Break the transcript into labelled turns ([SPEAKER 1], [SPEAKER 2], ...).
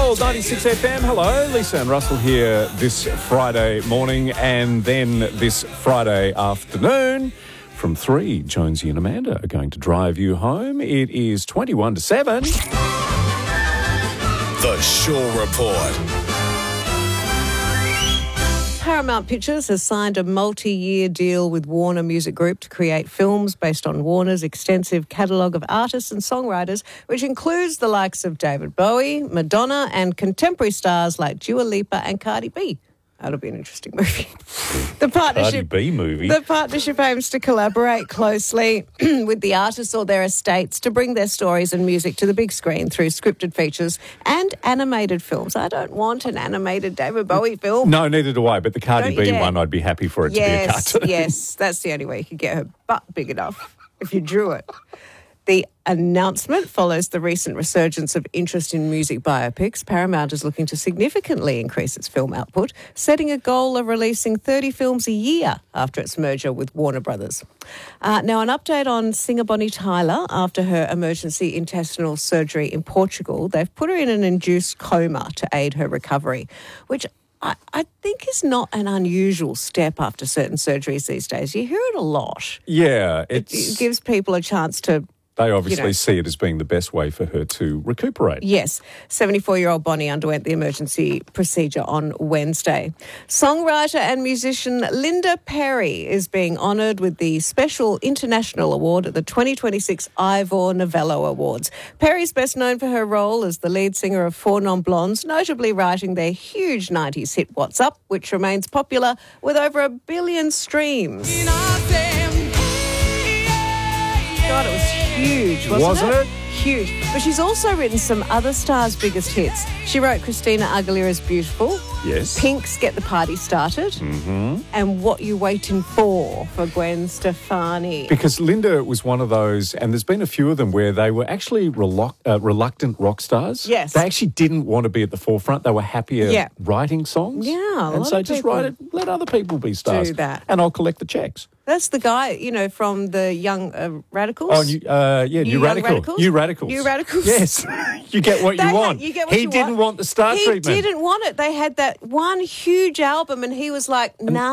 [SPEAKER 1] Gold 96 FM. Hello, Lisa and Russell here this Friday morning and then this Friday afternoon. From 3, Jonesy and Amanda are going to drive you home. It is 21 to 7.
[SPEAKER 2] The Shaw Report.
[SPEAKER 3] Paramount Pictures has signed a multi-year deal with Warner Music Group to create films based on Warner's extensive catalogue of artists and songwriters, which includes the likes of David Bowie, Madonna and contemporary stars like Dua Lipa and Cardi B. That'll be an interesting movie.
[SPEAKER 1] Cardi B movie.
[SPEAKER 3] The partnership aims to collaborate closely with the artists or their estates to bring their stories and music to the big screen through scripted features and animated films. I don't want an animated David Bowie film.
[SPEAKER 1] No, neither do I, but the Cardi B one, I'd be happy for it to be a cartoon.
[SPEAKER 3] Yes, that's the only way you could get her butt big enough if you drew it. The announcement follows the recent resurgence of interest in music biopics. Paramount is looking to significantly increase its film output, setting a goal of releasing 30 films a year after its merger with Warner Brothers. Now, an update on singer Bonnie Tyler after her emergency intestinal surgery in Portugal. They've put her in an induced coma to aid her recovery, which I think is not an unusual step after certain surgeries these days. You hear it a lot.
[SPEAKER 1] Yeah.
[SPEAKER 3] It gives people a chance to...
[SPEAKER 1] They obviously see it as being the best way for her to recuperate.
[SPEAKER 3] Yes. 74-year-old Bonnie underwent the emergency procedure on Wednesday. Songwriter and musician Linda Perry is being honoured with the Special International Award at the 2026 Ivor Novello Awards. Perry's best known for her role as the lead singer of Four Non Blondes, notably writing their huge 90s hit What's Up, which remains popular with over 1 billion streams. God, it was huge, wasn't it? Huge. But she's also written some other stars' biggest hits. She wrote Christina Aguilera's Beautiful.
[SPEAKER 1] Yes.
[SPEAKER 3] Pink's Get the Party Started.
[SPEAKER 1] Mm-hmm.
[SPEAKER 3] And What You Waiting For Gwen Stefani.
[SPEAKER 1] Because Linda was one of those, and there's been a few of them where they were actually reluctant rock stars.
[SPEAKER 3] Yes.
[SPEAKER 1] They actually didn't want to be at the forefront. They were happier writing songs.
[SPEAKER 3] Yeah.
[SPEAKER 1] And so just write it, let other people be stars.
[SPEAKER 3] Do that.
[SPEAKER 1] And I'll collect the checks.
[SPEAKER 3] That's the guy, from the Young Radicals.
[SPEAKER 1] Oh, New Radicals. New Radicals.
[SPEAKER 3] New Radicals.
[SPEAKER 1] Yes. You get what you want.
[SPEAKER 3] You get what
[SPEAKER 1] he didn't want the star treatment.
[SPEAKER 3] He didn't want it. They had that one huge album and he was like, nah.